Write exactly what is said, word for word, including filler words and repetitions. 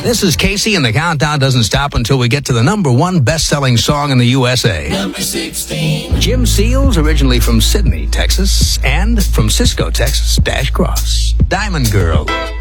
This is Casey, and the countdown doesn't stop until we get to the number one best-selling song in the U S A. Number sixteen. Jim Seals, originally from Sydney, Texas, and from Cisco, Texas, Dash Cross. Diamond Girl.